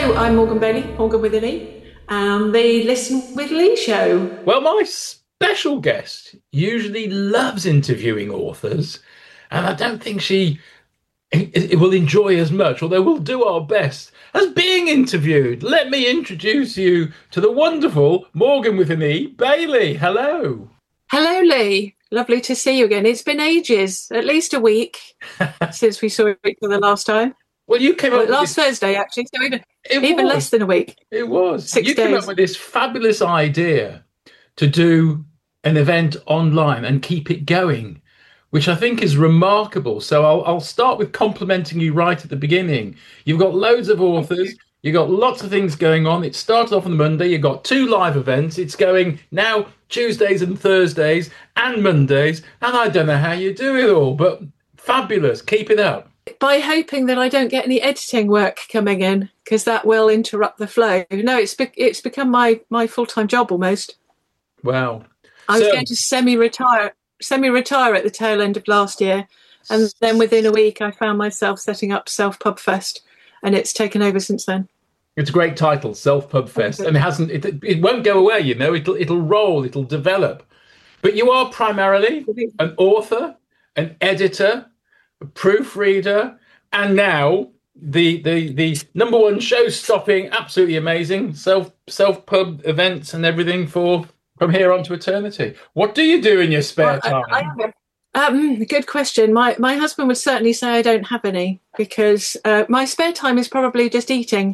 Hello, I'm Morgan Bailey, Morgan with an E, the Listen with Lee show. Well, my special guest usually loves interviewing authors, and I don't think she will enjoy as much, although we'll do our best, as being interviewed. Let me introduce you to the wonderful Morgan with an E, Bailey. Hello. Hello, Lee. Lovely to see you again. It's been ages, at least a week since we saw each other last time. Well, you came up with last this. Thursday, actually, so even It was. less than a week. It was. 6 You came up days. with this fabulous idea to do an event online and keep it going, which I think is remarkable. So I'll start with complimenting you right at the beginning. You've got loads of authors. You've got lots of things going on. It started off on Monday. You've got 2 live events. It's going now Tuesdays and Thursdays and Mondays. And I don't know how you do it all, but fabulous. Keep it up. By hoping that I don't get any editing work coming in, because that will interrupt the flow. No, it's become my full-time job almost. Wow. I was going to semi-retire at the tail end of last year, and then within a week I found myself setting up Self Pub Fest, and it's taken over since then. It's a great title, Self Pub Fest, and it won't go away. You know, it'll roll, it'll develop. But you are primarily an author, an editor, a proofreader, and now the number one show-stopping, absolutely amazing self pub events and everything from here on to eternity. What do you do in your spare time? Good question. My husband would certainly say I don't have any, because my spare time is probably just eating.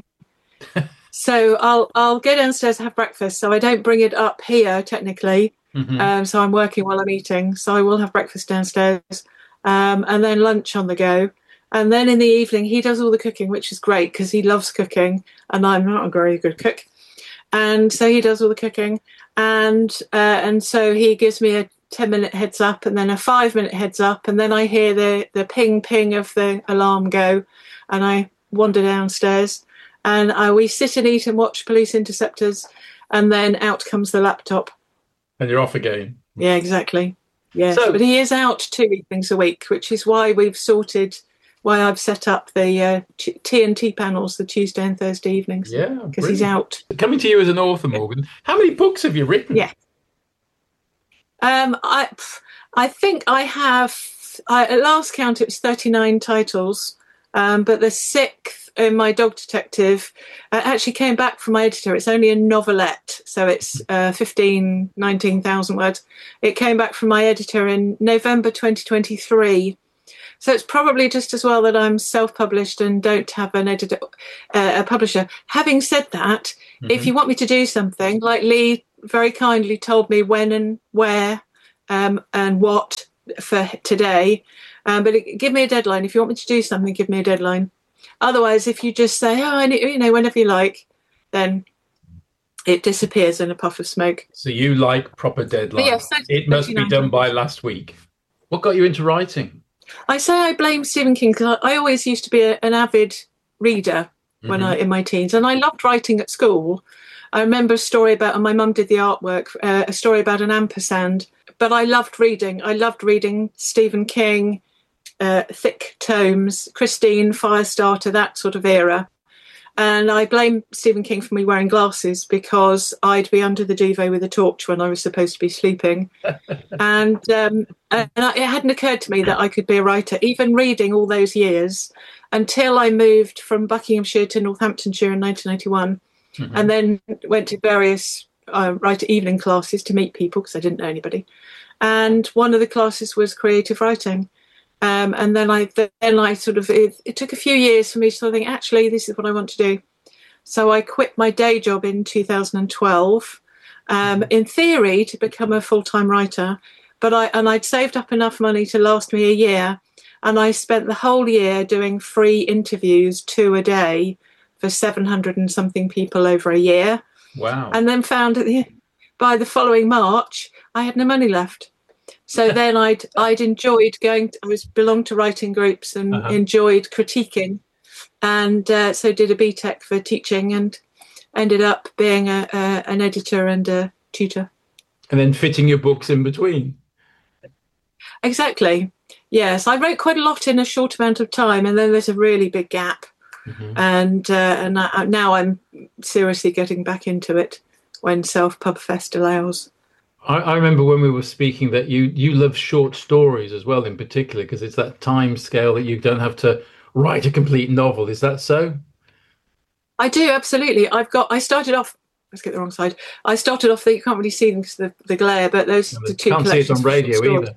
So I'll go downstairs and have breakfast. So I don't bring it up here technically. Mm-hmm. So I'm working while I'm eating. So I will have breakfast downstairs, and then lunch on the go. And then in the evening, he does all the cooking, which is great because he loves cooking, and I'm not a very good cook. And so he does all the cooking, and so he gives me a 10-minute heads up, and then a 5-minute heads up, and then I hear the ping of the alarm go, and I wander downstairs, and we sit and eat and watch Police Interceptors, and then out comes the laptop. And you're off again. Yeah, exactly. Yeah, but he is out 2 evenings a week, which is why I've set up the T&T panels, the Tuesday and Thursday evenings. Yeah, because he's out. Coming to you as an author, Morgan, how many books have you written? Yeah. I think I have, at last count, it was 39 titles, but the 6th in my Dog Detective actually came back from my editor. It's only a novelette, so it's 19,000 words. It came back from my editor in November 2023. So it's probably just as well that I'm self-published and don't have an editor, a publisher. Having said that, if you want me to do something, like Lee very kindly told me when and where and what for today, but give me a deadline. If you want me to do something, give me a deadline. Otherwise, if you just say, whenever you like, then it disappears in a puff of smoke. So you like proper deadlines. Yes, it must be done by last week. What got you into writing? I say I blame Stephen King because I always used to be an avid reader when in my teens, and I loved writing at school. I remember a story about, and my mum did the artwork, a story about an ampersand. But I loved reading. I loved reading Stephen King, thick tomes, Christine, Firestarter, that sort of era. And I blame Stephen King for me wearing glasses because I'd be under the duvet with a torch when I was supposed to be sleeping. and it hadn't occurred to me that I could be a writer, even reading all those years, until I moved from Buckinghamshire to Northamptonshire in 1991, and then went to various writer evening classes to meet people because I didn't know anybody. And one of the classes was creative writing. And then I sort of, it took a few years for me to sort of think, actually, this is what I want to do. So I quit my day job in 2012, in theory, to become a full-time writer. But I'd saved up enough money to last me a year. And I spent the whole year doing free interviews, 2 a day, for 700 and something people over a year. Wow. And then found that by the following March, I had no money left. So then I'd enjoyed going. I belonged to writing groups and enjoyed critiquing, and so did a BTEC for teaching, and ended up being an editor and a tutor. And then fitting your books in between. Exactly. Yes, I wrote quite a lot in a short amount of time, and then there's a really big gap. Now I'm seriously getting back into it when Self Pub Fest allows. I remember when we were speaking that you love short stories as well, in particular, because it's that time scale that you don't have to write a complete novel. Is that so? I do, absolutely. I started off, let's get the wrong side. I started off, you can't really see them because of the glare, but those the two can't see it on radio either.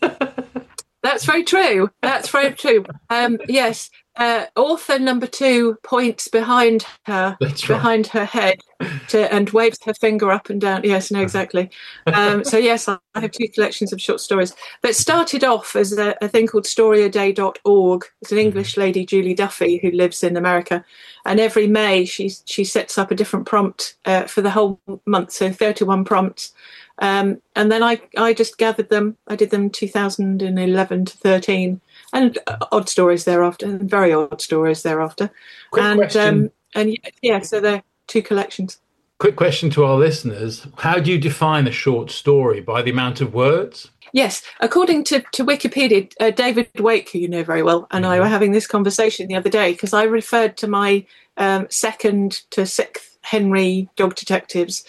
That's very true. That's very true. Yes. Author number 2 points behind her, behind her head, and waves her finger up and down. Yes, no, exactly. So yes, I have 2 collections of short stories that started off as a thing called storyaday.org. It's an English lady, Julie Duffy, who lives in America, and every May she sets up a different prompt for the whole month, so 31 prompts. And then I just gathered them. I did them 2011 to 13, and odd stories thereafter, and very odd stories thereafter. Quick question. So they're 2 collections. Quick question to our listeners: how do you define a short story? By the amount of words? Yes, according to Wikipedia, David Wake, who you know very well, and I were having this conversation the other day because I referred to my 2nd to 6th Henry Dog Detectives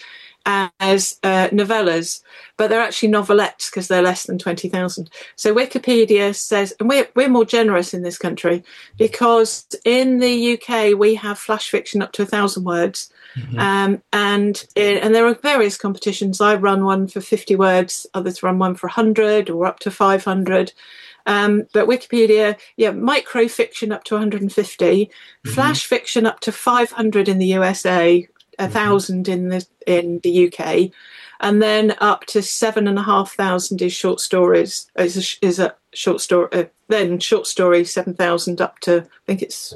as novellas, but they're actually novelettes because they're less than 20,000. So Wikipedia says, and we're more generous in this country because in the UK we have flash fiction up to 1,000 words, and there are various competitions. I run one for 50 words, others run one for 100 or up to 500. But Wikipedia, micro fiction up to 150, flash fiction up to 500 in the USA. 1,000 in the UK, and then up to 7,500 is short stories. Is a short story. Then short story 7,000 up to I think it's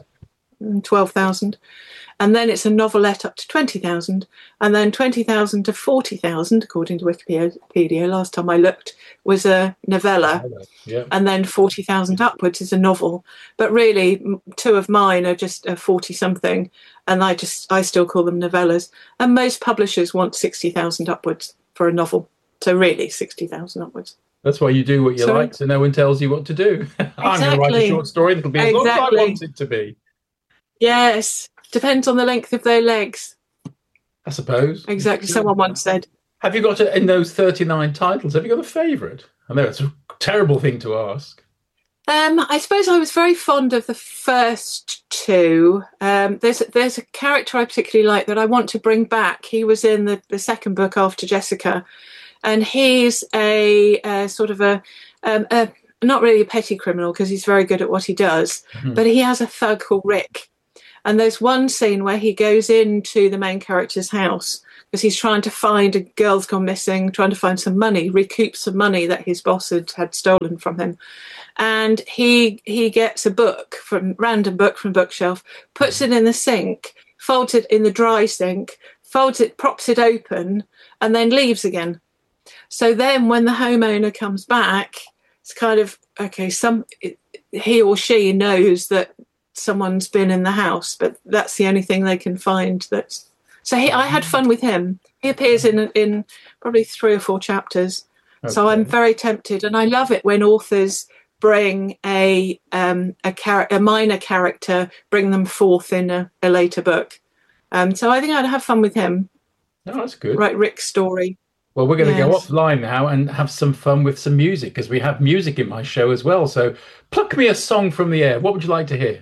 12,000, and then it's a novelette up to 20,000, and then 20,000 to 40,000, according to Wikipedia. Last time I looked, was a novella, and then 40,000 upwards is a novel. But really, 2 of mine are just 40-something, and I still call them novellas. And most publishers want 60,000 upwards for a novel, so really 60,000 upwards. That's why you do what you like, so no one tells you what to do. I'm going to write a short story that'll be as long as I want it to be. Yes, depends on the length of their legs, I suppose. Exactly, someone once said. Have you got, in those 39 titles, have you got a favourite? I know it's a terrible thing to ask. I suppose I was very fond of the first 2. There's a character I particularly like that I want to bring back. He was in the 2nd book after Jessica, and he's a sort of a not really a petty criminal because he's very good at what he does, but he has a thug called Rick. And there's one scene where he goes into the main character's house because he's trying to find a girl's gone missing, trying to find some money, recoup some money that his boss had stolen from him. And he gets a random book from bookshelf, puts it in the sink, folds it in the dry sink, folds it, props it open, and then leaves again. So then when the homeowner comes back, it's kind of, okay, he or she knows that someone's been in the house, but that's the only thing they can find. I had fun with him. He appears in probably 3 or 4 chapters. Okay. So I'm very tempted, and I love it when authors bring a minor character, bring them forth in a later book. So I think I'd have fun with him. Oh, that's good. Right, Rick's story. Well, we're going to go offline now and have some fun with some music, because we have music in my show as well. So pluck me a song from the air. What would you like to hear?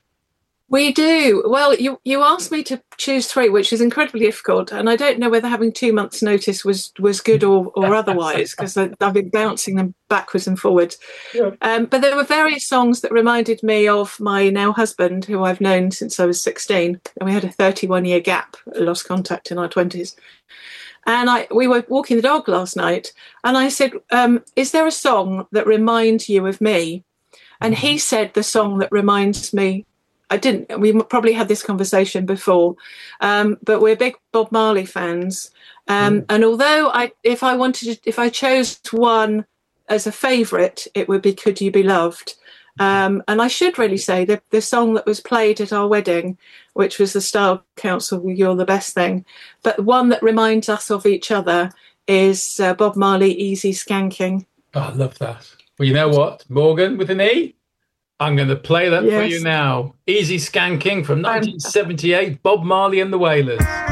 We do. Well, you asked me to choose 3, which is incredibly difficult, and I don't know whether having 2 months' notice was good or otherwise, because I've been bouncing them backwards and forwards. Yeah. But there were various songs that reminded me of my now husband, who I've known since I was 16, and we had a 31-year gap, lost contact in our 20s. And we were walking the dog last night, and I said, is there a song that reminds you of me? And he said the song that reminds me. We probably had this conversation before, but we're big Bob Marley fans. And although if I chose one as a favourite, it would be Could You Be Loved? And I should really say that the song that was played at our wedding, which was the Style Council, You're the Best Thing, but one that reminds us of each other is Bob Marley, Easy Skanking. Oh, I love that. Well, you know what, Morgan with an E? I'm going to play that for you Yes. now. Easy Skanking from 1978, Bob Marley and the Wailers.